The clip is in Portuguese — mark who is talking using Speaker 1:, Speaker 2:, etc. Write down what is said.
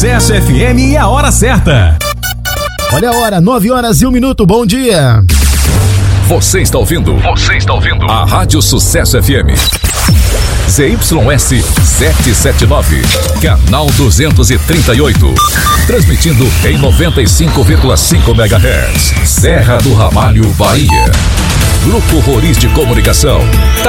Speaker 1: Sucesso FM e a hora certa.
Speaker 2: Olha a hora, 9h01. Bom dia.
Speaker 3: Você está ouvindo a Rádio Sucesso FM. ZYS 779, canal 238. Transmitindo em 95,5 MHz. Serra do Ramalho, Bahia. Grupo Roriz de Comunicação.